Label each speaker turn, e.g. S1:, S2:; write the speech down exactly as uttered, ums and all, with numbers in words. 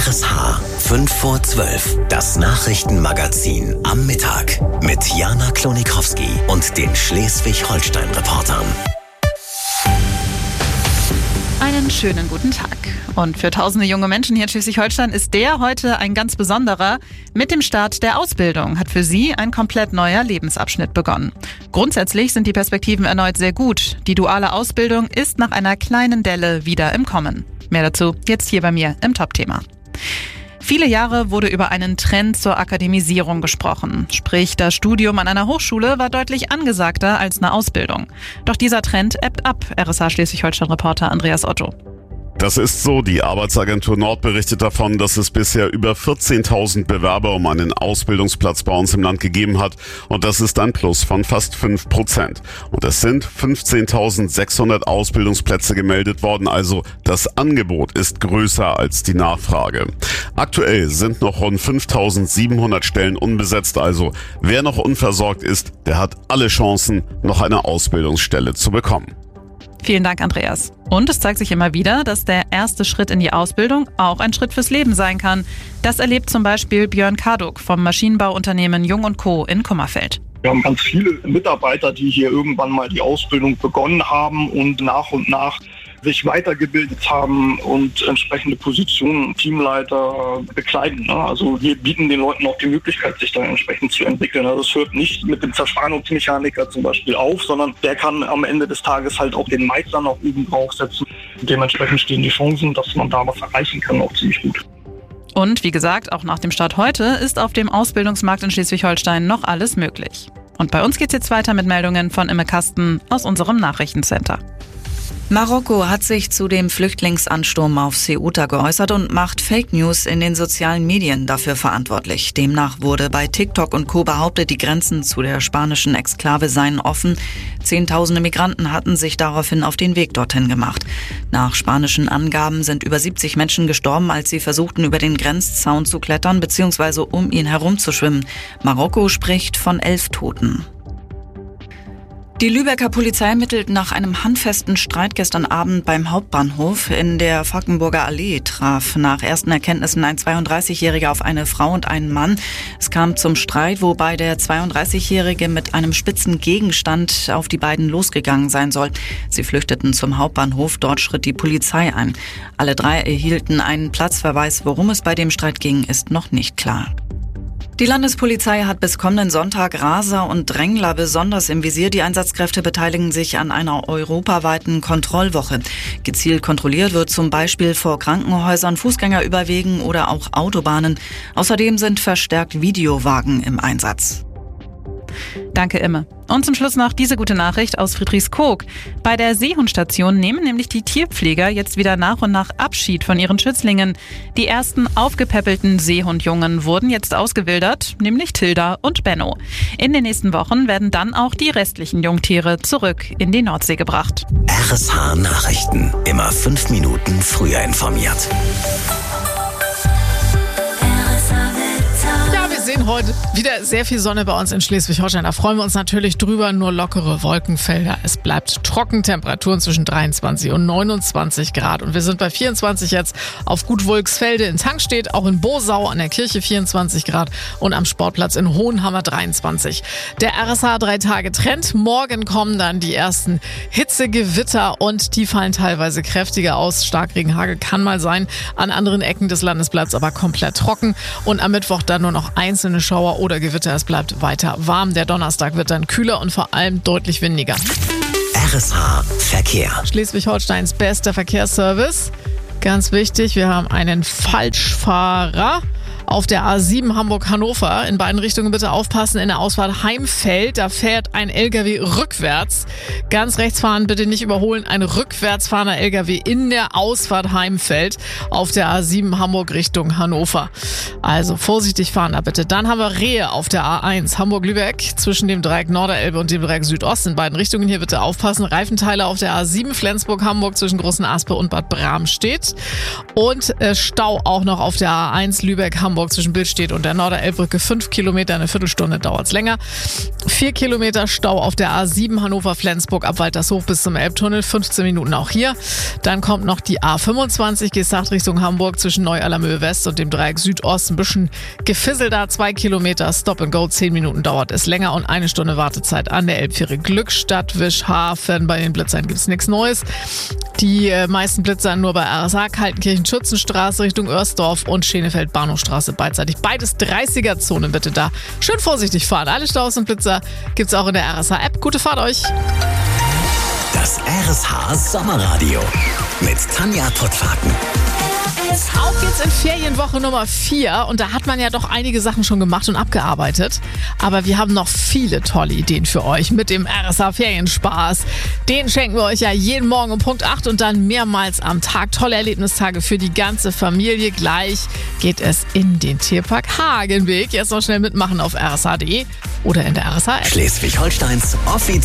S1: R S H fünf vor zwölf, das Nachrichtenmagazin am Mittag mit Jana Klonikowski und den Schleswig-Holstein-Reportern.
S2: Einen schönen guten Tag. Und für tausende junge Menschen hier in Schleswig-Holstein ist der heute ein ganz besonderer. Mit dem Start der Ausbildung hat für sie ein komplett neuer Lebensabschnitt begonnen. Grundsätzlich sind die Perspektiven erneut sehr gut. Die duale Ausbildung ist nach einer kleinen Delle wieder im Kommen. Mehr dazu jetzt hier bei mir im Top-Thema. Viele Jahre wurde über einen Trend zur Akademisierung gesprochen. Sprich, das Studium an einer Hochschule war deutlich angesagter als eine Ausbildung. Doch dieser Trend ebbt ab, R S H Schleswig-Holstein-Reporter Andreas Otto.
S3: Das ist so. Die Arbeitsagentur Nord berichtet davon, dass es bisher über vierzehntausend Bewerber um einen Ausbildungsplatz bei uns im Land gegeben hat. Und das ist ein Plus von fast fünf Prozent. Und es sind fünfzehntausendsechshundert Ausbildungsplätze gemeldet worden. Also das Angebot ist größer als die Nachfrage. Aktuell sind noch rund fünftausendsiebenhundert Stellen unbesetzt. Also wer noch unversorgt ist, der hat alle Chancen, noch eine Ausbildungsstelle zu bekommen.
S2: Vielen Dank, Andreas. Und es zeigt sich immer wieder, dass der erste Schritt in die Ausbildung auch ein Schritt fürs Leben sein kann. Das erlebt zum Beispiel Björn Karduk vom Maschinenbauunternehmen Jung und Co. in Kummerfeld.
S4: Wir haben ganz viele Mitarbeiter, die hier irgendwann mal die Ausbildung begonnen haben und nach und nach sich weitergebildet haben und entsprechende Positionen, Teamleiter bekleiden. Also wir bieten den Leuten auch die Möglichkeit, sich dann entsprechend zu entwickeln. Also das hört nicht mit dem Zerspannungsmechaniker zum Beispiel auf, sondern der kann am Ende des Tages halt auch den Meister noch oben draufsetzen. Dementsprechend stehen die Chancen, dass man da was erreichen kann, auch ziemlich gut.
S2: Und wie gesagt, auch nach dem Start heute ist auf dem Ausbildungsmarkt in Schleswig-Holstein noch alles möglich. Und bei uns geht's jetzt weiter mit Meldungen von Imme Kasten aus unserem Nachrichtencenter.
S5: Marokko hat sich zu dem Flüchtlingsansturm auf Ceuta geäußert und macht Fake News in den sozialen Medien dafür verantwortlich. Demnach wurde bei TikTok und Co. behauptet, die Grenzen zu der spanischen Exklave seien offen. Zehntausende Migranten hatten sich daraufhin auf den Weg dorthin gemacht. Nach spanischen Angaben sind über siebzig Menschen gestorben, als sie versuchten, über den Grenzzaun zu klettern bzw. um ihn herumzuschwimmen. Marokko spricht von elf Toten. Die Lübecker Polizei ermittelt nach einem handfesten Streit gestern Abend beim Hauptbahnhof. In der Fackenburger Allee traf nach ersten Erkenntnissen ein zweiunddreißigjähriger auf eine Frau und einen Mann. Es kam zum Streit, wobei der zweiunddreißigjährige mit einem spitzen Gegenstand auf die beiden losgegangen sein soll. Sie flüchteten zum Hauptbahnhof, dort schritt die Polizei ein. Alle drei erhielten einen Platzverweis. Worum es bei dem Streit ging, ist noch nicht klar. Die Landespolizei hat bis kommenden Sonntag Raser und Drängler besonders im Visier. Die Einsatzkräfte beteiligen sich an einer europaweiten Kontrollwoche. Gezielt kontrolliert wird zum Beispiel vor Krankenhäusern, Fußgängerüberwegen oder auch Autobahnen. Außerdem sind verstärkt Videowagen im Einsatz.
S2: Danke, Imme. Und zum Schluss noch diese gute Nachricht aus Friedrichskoog. Bei der Seehundstation nehmen nämlich die Tierpfleger jetzt wieder nach und nach Abschied von ihren Schützlingen. Die ersten aufgepäppelten Seehundjungen wurden jetzt ausgewildert, nämlich Tilda und Benno. In den nächsten Wochen werden dann auch die restlichen Jungtiere zurück in die Nordsee gebracht.
S1: R S H Nachrichten. Immer fünf Minuten früher informiert.
S6: Wir sehen heute wieder sehr viel Sonne bei uns in Schleswig-Holstein. Da freuen wir uns natürlich drüber. Nur lockere Wolkenfelder. Es bleibt trocken. Temperaturen zwischen dreiundzwanzig und neunundzwanzig Grad. Und wir sind bei vierundzwanzig jetzt auf Gut Wulksfelde in Tankstedt, auch in Bosau an der Kirche vierundzwanzig Grad und am Sportplatz in Hohenhammer dreiundzwanzig. Der R S H drei Tage Trend. Morgen kommen dann die ersten Hitzegewitter und die fallen teilweise kräftiger aus. Starkregen, Hagel kann mal sein. An anderen Ecken des Landes bleibt es aber komplett trocken. Und am Mittwoch dann nur noch einzelne Schauer oder Gewitter. Es bleibt weiter warm. Der Donnerstag wird dann kühler und vor allem deutlich windiger.
S1: R S H Verkehr.
S6: Schleswig-Holsteins bester Verkehrsservice. Ganz wichtig, wir haben einen Falschfahrer auf der A sieben Hamburg-Hannover. In beiden Richtungen bitte aufpassen. In der Ausfahrt Heimfeld, da fährt ein L K W rückwärts. Ganz rechts fahren, bitte nicht überholen. Ein rückwärts fahrender L K W in der Ausfahrt Heimfeld auf der A sieben Hamburg Richtung Hannover. Also vorsichtig fahren da bitte. Dann haben wir Rehe auf der A eins Hamburg-Lübeck zwischen dem Dreieck Norderelbe und dem Dreieck Südost. In beiden Richtungen hier bitte aufpassen. Reifenteile auf der A sieben Flensburg-Hamburg zwischen Großen Aspe und Bad Bramstedt. Und äh, Stau auch noch auf der A eins Lübeck-Hamburg Hamburg zwischen Billstedt und der Norderelbbrücke fünf Kilometer, eine Viertelstunde dauert es länger. Vier Kilometer Stau auf der A sieben Hannover-Flensburg ab Waltershof bis zum Elbtunnel, fünfzehn Minuten auch hier. Dann kommt noch die A fünfundzwanzig, Gesacht Richtung Hamburg zwischen Neu-Allermöhe West und dem Dreieck Südost. Ein bisschen Gefissel da, zwei Kilometer, Stop and Go, zehn Minuten dauert es länger und eine Stunde Wartezeit an der Elbfähre Glückstadt, Wischhafen. Bei den Blitzern gibt es nichts Neues. Die äh, meisten Blitzer nur bei R S A, Kaltenkirchen, Schützenstraße Richtung Oersdorf und Schenefeld, Bahnhofstraße beidseitig. Beides dreißiger-Zone, bitte da schön vorsichtig fahren. Alle Staus und Blitzer gibt's auch in der R S A-App. Gute Fahrt euch!
S1: Das R S H Sommerradio mit Tanja Pottwagen.
S6: Auf geht's in Ferienwoche Nummer vier und da hat man ja doch einige Sachen schon gemacht und abgearbeitet. Aber wir haben noch viele tolle Ideen für euch mit dem R S H Ferienspaß. Den schenken wir euch ja jeden Morgen um Punkt acht und dann mehrmals am Tag. Tolle Erlebnistage für die ganze Familie. Gleich geht es in den Tierpark Hagenbeek. Jetzt noch schnell mitmachen auf r s h punkt d e oder in der R S H-App.
S1: Schleswig-Holsteins offiziell